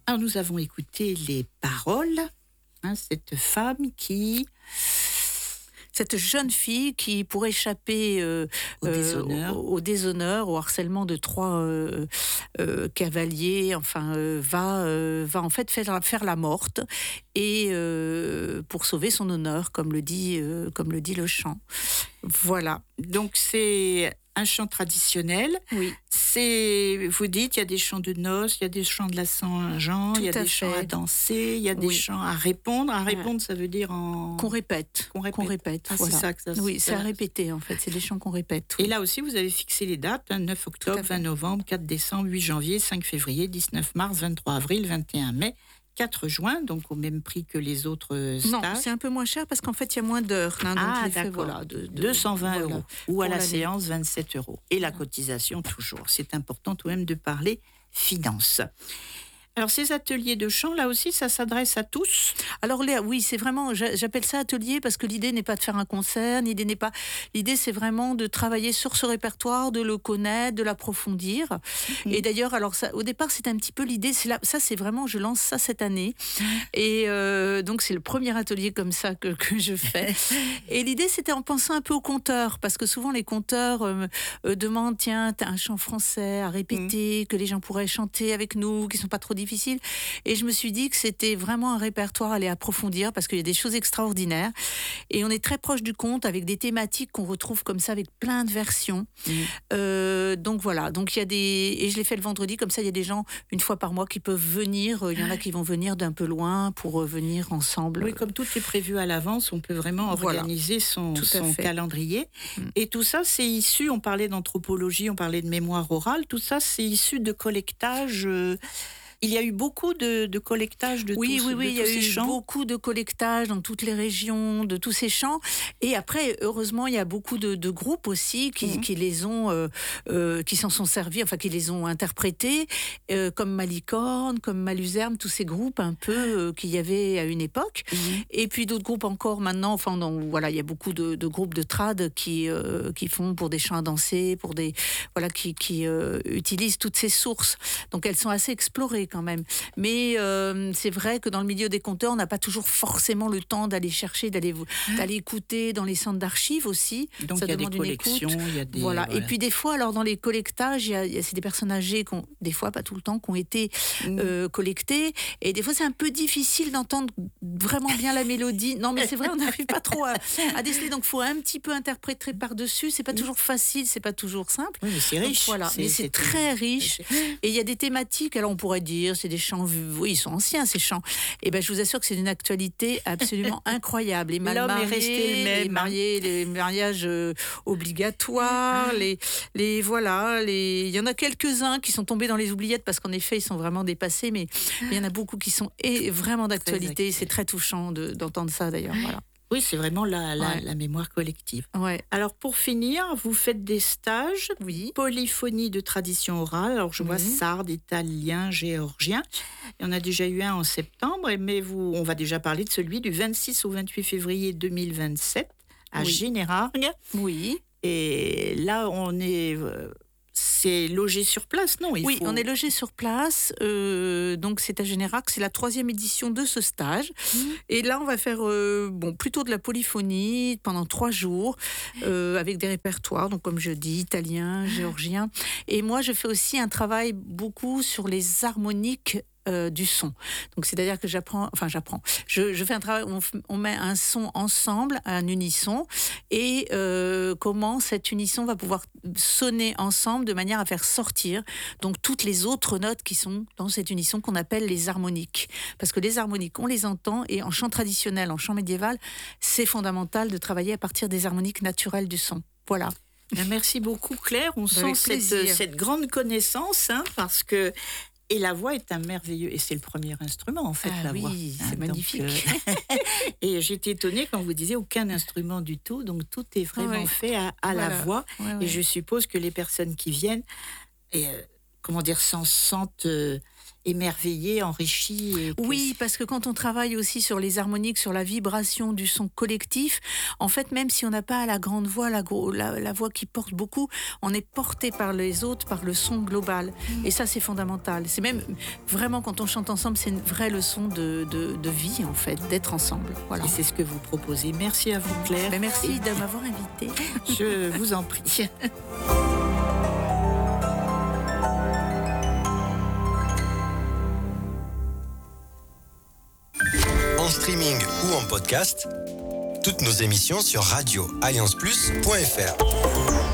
Alors nous avons écouté les paroles, cette femme Cette jeune fille qui, pour échapper au déshonneur, au harcèlement de 3 cavaliers, va en fait faire la morte et pour sauver son honneur, comme le dit le chant. Voilà. Donc c'est un chant traditionnel. Oui. Vous dites, il y a des chants de noces, il y a des chants de la Saint-Jean, il y a des chants à danser, il y a des chants à répondre. À répondre, ça veut dire qu'on répète. Qu'on répète. Voilà. C'est ça que ça. Oui, c'est à répéter en fait. C'est des chants qu'on répète. Oui. Et là aussi, vous avez fixé les dates 9 octobre, 20 novembre, 4 décembre, 8 janvier, 5 février, 19 mars, 23 avril, 21 mai. 4 juin, donc au même prix que les autres stages. Non, c'est un peu moins cher parce qu'en fait, il y a moins d'heures. D'accord. 220 €. Ou à la séance, 27 €. Et la cotisation, toujours. C'est important tout de même de parler finances. Alors, ces ateliers de chant, là aussi, ça s'adresse à tous ? Alors, Léa, oui, c'est vraiment, j'appelle ça atelier parce que l'idée n'est pas de faire un concert, l'idée c'est vraiment de travailler sur ce répertoire, de le connaître, de l'approfondir. Et d'ailleurs, alors ça, au départ, c'était un petit peu l'idée, c'est vraiment, je lance ça cette année. Et donc, c'est le premier atelier comme ça que je fais. Et l'idée, c'était en pensant un peu aux conteurs, parce que souvent, les conteurs demandent, tiens, t'as un chant français à répéter, que les gens pourraient chanter avec nous, qui sont pas trop difficile. Et je me suis dit que c'était vraiment un répertoire à aller approfondir parce qu'il y a des choses extraordinaires. Et on est très proche du conte avec des thématiques qu'on retrouve comme ça avec plein de versions. Donc voilà. Donc il y a et je l'ai fait le vendredi, comme ça il y a des gens une fois par mois qui peuvent venir. Il y en a qui vont venir d'un peu loin pour venir ensemble. Oui, comme tout est prévu à l'avance, on peut vraiment organiser son calendrier. Et tout ça, c'est issu, on parlait d'anthropologie, on parlait de mémoire orale, tout ça, c'est issu de collectage. Il y a eu beaucoup de collectage de tous ces chants. Oui, il y a eu beaucoup de collectage dans toutes les régions de tous ces chants. Et après, heureusement, il y a beaucoup de groupes aussi qui les ont, qui s'en sont servis, enfin qui les ont interprétés, comme Malicorne, comme Maluzerne, tous ces groupes un peu qu'il y avait à une époque. Et puis d'autres groupes encore maintenant. Enfin, voilà, il y a beaucoup de groupes de trad qui font pour des chants à danser, pour des qui utilisent toutes ces sources. Donc elles sont assez explorées quand même. Mais c'est vrai que dans le milieu des conteurs, on n'a pas toujours forcément le temps d'aller chercher, d'aller écouter dans les centres d'archives aussi. Donc ça demande une collections, il y a des... Voilà. Et puis des fois, alors dans les collectages, c'est des personnes âgées, des fois, pas tout le temps, qui ont été collectées. Et des fois, c'est un peu difficile d'entendre vraiment bien la mélodie. Non, mais c'est vrai, on n'arrive pas trop à déceler. Donc, il faut un petit peu interpréter par-dessus. C'est pas toujours facile, c'est pas toujours simple. Oui, mais c'est riche. Donc, voilà. Mais c'est très riche. Et il y a des thématiques, alors on pourrait dire, c'est des chants, oui, ils sont anciens ces chants. Et ben je vous assure que c'est d'une actualité absolument incroyable. Les mal mariés, les mariages obligatoires, il y en a quelques-uns qui sont tombés dans les oubliettes parce qu'en effet ils sont vraiment dépassés, mais il y en a beaucoup qui sont vraiment d'actualité. C'est très touchant d'entendre ça d'ailleurs. Voilà. Oui, c'est vraiment la mémoire collective. Ouais. Alors, pour finir, vous faites des stages, polyphonie de tradition orale. Alors, je vois sarde, italien, géorgien. Il y en a déjà eu un en septembre, mais on va déjà parler de celui du 26 au 28 février 2027 à Générargues. Oui. Et là, on est... C'est logé sur place, non ? On est logé sur place. Donc, c'est à Générargues. C'est la 3e édition de ce stage. Et là, on va faire plutôt de la polyphonie pendant 3 jours avec des répertoires. Donc, comme je dis, italien, géorgien. Et moi, je fais aussi un travail beaucoup sur les harmoniques du son. Donc, c'est-à-dire que je fais un travail où on met un son ensemble, un unisson, et comment cet unisson va pouvoir sonner ensemble de manière à faire sortir donc toutes les autres notes qui sont dans cet unisson qu'on appelle les harmoniques. Parce que les harmoniques, on les entend, et en chant traditionnel, en chant médiéval, c'est fondamental de travailler à partir des harmoniques naturelles du son. Voilà. Merci beaucoup, Claire. On sent cette grande connaissance, parce que et la voix est un merveilleux... Et c'est le premier instrument, en fait, la voix. Oui, c'est magnifique. Et j'étais étonnée quand vous disiez aucun instrument du tout. Donc, tout est vraiment fait à la voix. Et je suppose que les personnes qui viennent s'en sentent émerveillés, enrichis. Oui, parce que quand on travaille aussi sur les harmoniques, sur la vibration du son collectif, en fait, même si on n'a pas la grande voix, la voix qui porte beaucoup, on est porté par les autres, par le son global. Et ça, c'est fondamental. C'est même vraiment, quand on chante ensemble, c'est une vraie leçon de vie, en fait, d'être ensemble. Voilà. Et c'est ce que vous proposez. Merci à vous, Claire. Merci de m'avoir invitée. Je vous en prie. En streaming ou en podcast, toutes nos émissions sur radio-allianceplus.fr.